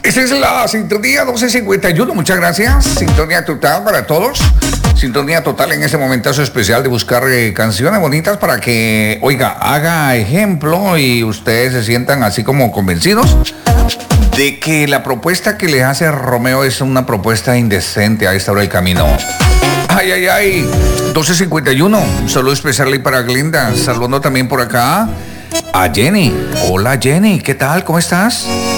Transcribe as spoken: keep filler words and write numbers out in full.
Esa es la sintonía doce cincuenta y uno. Muchas gracias. Sintonía total para todos. Sintonía total en ese momentazo especial de buscar eh, canciones bonitas para que, oiga, haga ejemplo y ustedes se sientan así como convencidos de que la propuesta que le hace Romeo es una propuesta indecente a esta hora del camino. Ay, ay, ay. doce cincuenta y uno. Un saludo especial ahí para Glenda. Saludando también por acá a Jenny. Hola Jenny, ¿qué tal? ¿Cómo estás?